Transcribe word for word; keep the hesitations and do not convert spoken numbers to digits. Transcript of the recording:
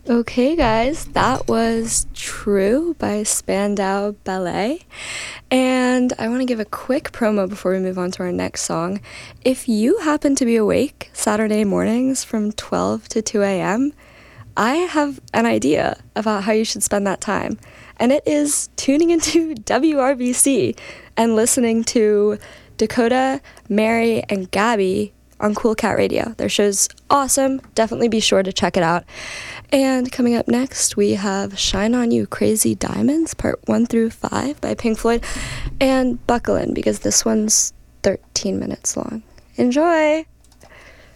Okay, guys, that was True by Spandau Ballet. And I want to give a quick promo before we move on to our next song. If you happen to be awake Saturday mornings from twelve to two a.m., I have an idea about how you should spend that time. And it is tuning into W R B C and listening to Dakota, Mary, and Gabby on Cool Cat Radio. Their show's awesome. Definitely be sure to check it out. And coming up next, we have Shine On You Crazy Diamonds, part one through five by Pink Floyd. And buckle in, because this one's thirteen minutes long. Enjoy!